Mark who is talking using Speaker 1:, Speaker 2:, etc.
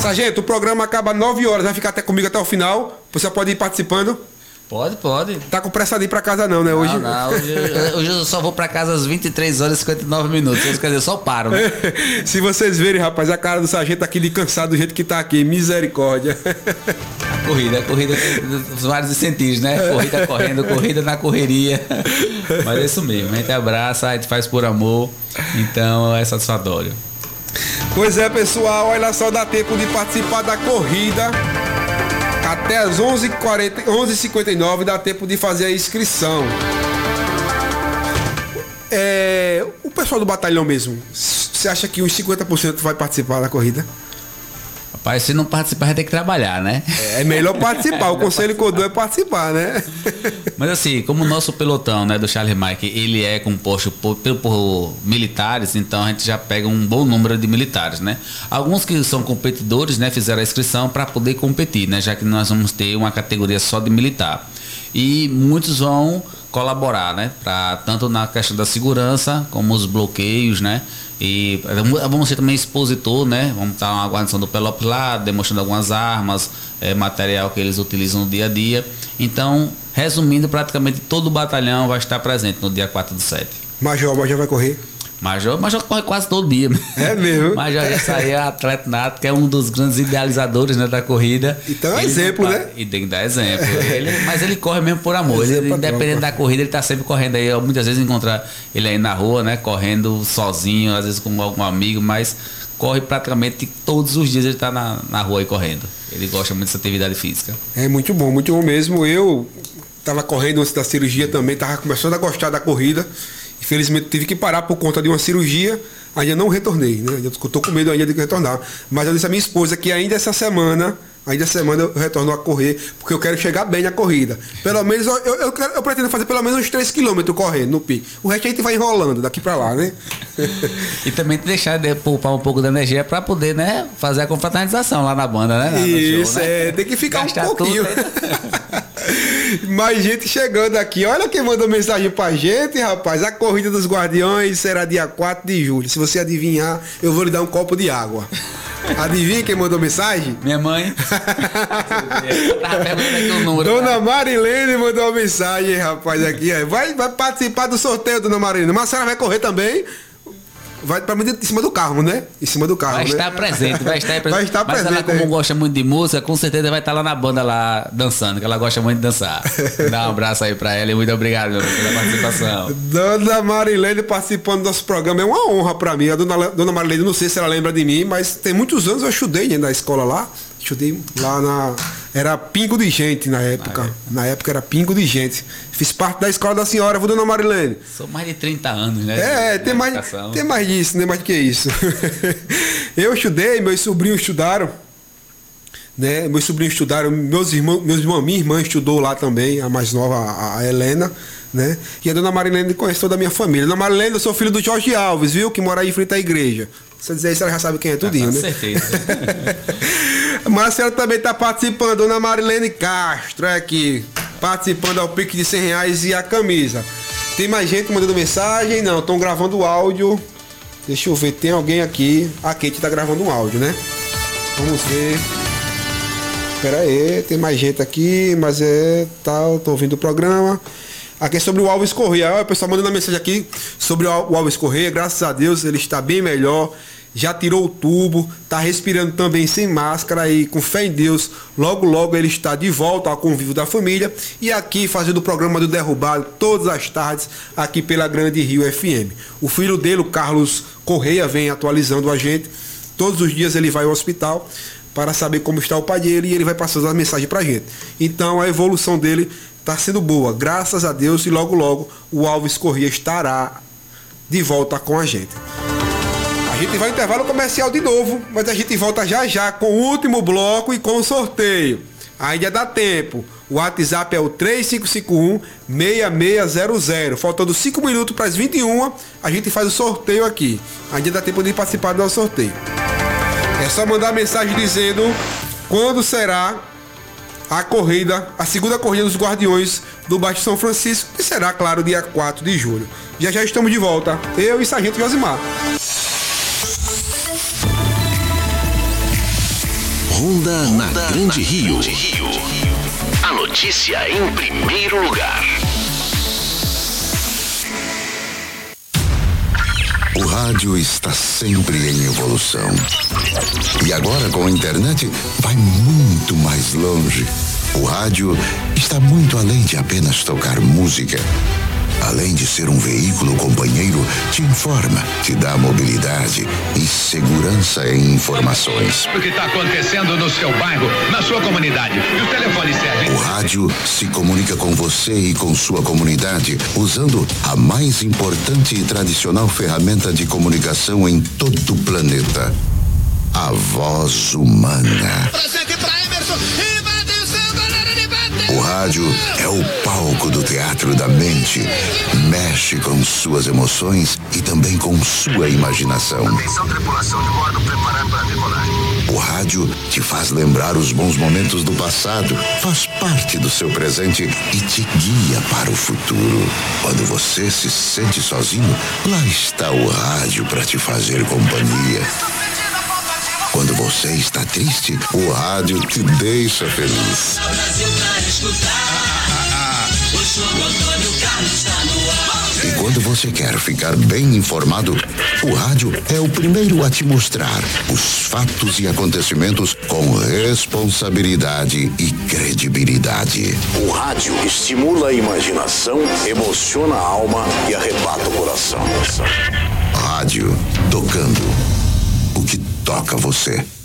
Speaker 1: Sargento, o programa acaba 9 horas, vai ficar até comigo até o final. Você pode ir participando?
Speaker 2: Pode.
Speaker 1: Tá com pressa de ir pra casa não, né? Hoje
Speaker 2: Não, hoje eu só vou pra casa às 23 horas e 59 minutos. Quer dizer, eu só paro. Né?
Speaker 1: Se vocês verem, rapaz, a cara do sargento aqui de cansado do jeito que tá aqui. Misericórdia.
Speaker 2: A corrida dos vários incentivos, né? Corrida correndo, corrida na correria. Mas é isso mesmo, a gente abraça, a gente faz por amor. Então é satisfatório.
Speaker 1: Pois é, pessoal, olha só, dá tempo de participar da corrida. Até as 11h59 dá tempo de fazer a inscrição. O pessoal do batalhão mesmo, você acha que uns 50% vai participar da corrida?
Speaker 2: Rapaz, se não participar, vai ter que trabalhar, né?
Speaker 1: É melhor participar, o conselho que eu dou é participar, né?
Speaker 2: Mas assim, como o nosso pelotão, né, do Charlie Mike, ele é composto por militares, então a gente já pega um bom número de militares, né? Alguns que são competidores, né, fizeram a inscrição para poder competir, né, já que nós vamos ter uma categoria só de militar. E muitos vão colaborar, né, tanto na questão da segurança, como os bloqueios, né? E vamos ser também expositor, né? Vamos estar uma guarnição do Pelop lá, demonstrando algumas armas, material que eles utilizam no dia a dia. Então, resumindo, praticamente todo o batalhão vai estar presente no dia 4/7.
Speaker 1: Major vai correr?
Speaker 2: Major corre quase todo dia.
Speaker 1: É mesmo?
Speaker 2: Major já é atleta nato, que é um dos grandes idealizadores, né, da corrida.
Speaker 1: Então é exemplo, né?
Speaker 2: E tem que dar exemplo. Mas ele corre mesmo por amor. Independente da corrida, ele tá sempre correndo aí. Muitas vezes encontra ele aí na rua, né? Correndo sozinho, às vezes com algum amigo, mas corre praticamente todos os dias, ele tá na rua aí correndo. Ele gosta muito dessa atividade física.
Speaker 1: É muito bom mesmo. Eu tava correndo antes da cirurgia também, tava começando a gostar da corrida. Infelizmente tive que parar por conta de uma cirurgia, ainda não retornei, né? Eu estou com medo ainda de retornar. Mas eu disse à minha esposa que ainda essa semana eu retorno a correr, porque eu quero chegar bem na corrida. Pelo menos eu pretendo fazer pelo menos uns 3 km correndo no pique. O resto a gente vai enrolando daqui para lá, né?
Speaker 2: E também deixar de poupar um pouco da energia para poder, né, fazer a confraternização lá na banda, né?
Speaker 1: Isso,
Speaker 2: show, né?
Speaker 1: tem que ficar
Speaker 2: gastar
Speaker 1: um pouquinho. Mais gente chegando aqui. Olha quem mandou mensagem pra gente, rapaz. A corrida dos Guardiões será dia 4 de julho. Se você adivinhar, eu vou lhe dar um copo de água. Adivinha quem mandou mensagem?
Speaker 2: Minha mãe.
Speaker 1: Dona Marilene mandou uma mensagem, rapaz, aqui. Vai participar do sorteio, dona Marilene. Mas a senhora vai correr também? Vai pra em cima do carro, né? Em cima do carro.
Speaker 2: Vai estar presente. Vai estar
Speaker 1: presente.
Speaker 2: Mas ela, como gosta muito de música, com certeza vai estar lá na banda lá dançando, que ela gosta muito de dançar. Dá um abraço aí pra ela e muito obrigado, meu, pela participação.
Speaker 1: Dona Marilene participando do nosso programa é uma honra pra mim. A dona Marilene, não sei se ela lembra de mim, mas tem muitos anos eu estudei, né, na escola lá. Estudei lá era pingo de gente na época. Na época era pingo de gente. Fiz parte da escola da senhora, dona Marilene.
Speaker 2: São mais de 30 anos, né?
Speaker 1: Tem mais disso, né? Mais do que isso. Eu estudei, meus sobrinhos estudaram. Né? Meus sobrinhos estudaram, minha irmã estudou lá também, a mais nova, a Helena. Né? E a dona Marilene conhece toda a minha família. Dona Marilene, eu sou filho do Jorge Alves, viu? Que mora aí em frente à igreja. Se você dizer isso, ela já sabe quem é tudinho, né?
Speaker 2: Com certeza.
Speaker 1: Mas a senhora também está participando, dona Marilene Castro, aqui, participando ao pique de R$100 e a camisa. Tem mais gente mandando mensagem? Não, estão gravando o áudio. Deixa eu ver, tem alguém aqui. A Kate está gravando um áudio, né? Vamos ver. Espera aí, tem mais gente aqui, mas tô ouvindo o programa. Aqui é sobre o Alves Corrêa. Olha, o pessoal mandando uma mensagem aqui sobre o Alves Corrêa. Graças a Deus ele está bem melhor. Já tirou o tubo, está respirando também sem máscara e com fé em Deus, logo ele está de volta ao convívio da família e aqui fazendo o programa do Derrubado todas as tardes aqui pela Grande Rio FM. O filho dele, o Carlos Corrêa, vem atualizando a gente. Todos os dias ele vai ao hospital para saber como está o pai dele e ele vai passando a mensagem para a gente. Então a evolução dele está sendo boa, graças a Deus, e logo o Alves Corrêa estará de volta com a gente. A gente vai ao intervalo comercial de novo, mas a gente volta já com o último bloco e com o sorteio. Ainda dá tempo. O WhatsApp é o 3551-6600. Faltando 5 minutos para as 21, a gente faz o sorteio aqui. Ainda dá tempo de participar do nosso sorteio. É só mandar mensagem dizendo quando será a segunda corrida dos Guardiões do Baixo São Francisco, que será, claro, dia 4 de julho. Já estamos de volta. Eu e Sargento Josimar.
Speaker 3: Ronda na Grande Rio. A notícia em primeiro lugar.
Speaker 4: O rádio está sempre em evolução. E agora com a internet vai muito mais longe. O rádio está muito além de apenas tocar música. Além de ser um veículo companheiro, te informa, te dá mobilidade e segurança em informações.
Speaker 5: O que está acontecendo no seu bairro, na sua comunidade. E o telefone serve.
Speaker 4: O rádio se comunica com você e com sua comunidade usando a mais importante e tradicional ferramenta de comunicação em todo o planeta: a voz humana.
Speaker 6: Presente pra Emerson.
Speaker 4: O rádio é o palco do teatro da mente. Mexe com suas emoções e também com sua imaginação.
Speaker 6: Atenção, tripulação de bordo, preparado para decolar.
Speaker 4: O rádio te faz lembrar os bons momentos do passado, faz parte do seu presente e te guia para o futuro. Quando você se sente sozinho, lá está o rádio para te fazer companhia. Quando você está triste, o rádio te deixa feliz. E quando você quer ficar bem informado, o rádio é o primeiro a te mostrar os fatos e acontecimentos com responsabilidade e credibilidade.
Speaker 3: O rádio estimula a imaginação, emociona a alma e arrebata o coração.
Speaker 4: Rádio tocando o que toca você.